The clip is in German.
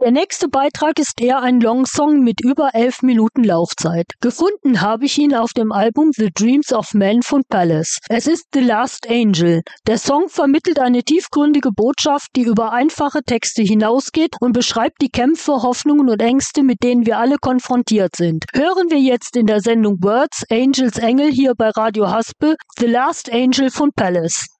Der nächste Beitrag ist eher ein Longsong mit über 11 Minuten Laufzeit. Gefunden habe ich ihn auf dem Album The Dreams of Men von Palace. Es ist The Last Angel. Der Song vermittelt eine tiefgründige Botschaft, die über einfache Texte hinausgeht und beschreibt die Kämpfe, Hoffnungen und Ängste, mit denen wir alle konfrontiert sind. Hören wir jetzt in der Sendung Words, Angels Engel hier bei Radio Haspe, The Last Angel von Palace.